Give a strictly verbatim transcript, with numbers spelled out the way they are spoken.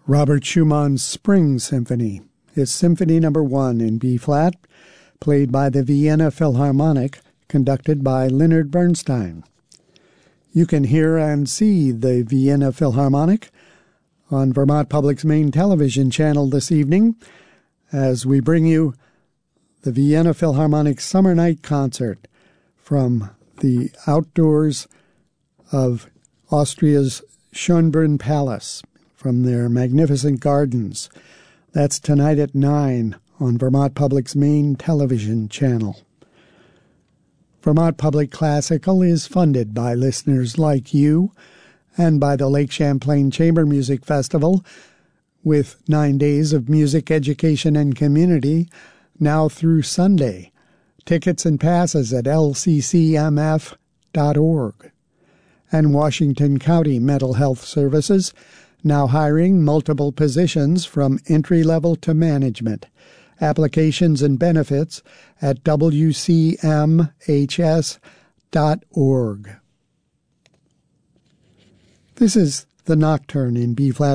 Robert Schumann's Spring Symphony is Symphony Number One in B-flat, played by the Vienna Philharmonic, conducted by Leonard Bernstein. You can hear and see the Vienna Philharmonic on Vermont Public's main television channel this evening as we bring you the Vienna Philharmonic Summer Night Concert from the outdoors of Austria's Schönbrunn Palace, from their magnificent gardens. That's tonight at nine on Vermont Public's main television channel. Vermont Public Classical is funded by listeners like you and by the Lake Champlain Chamber Music Festival, with nine days of music education and community now through Sunday. Tickets and passes at L C C M F dot org. And Washington County Mental Health Services, now hiring multiple positions from entry-level to management. Applications and benefits at W C M H S dot org. This is the Nocturne in B-flat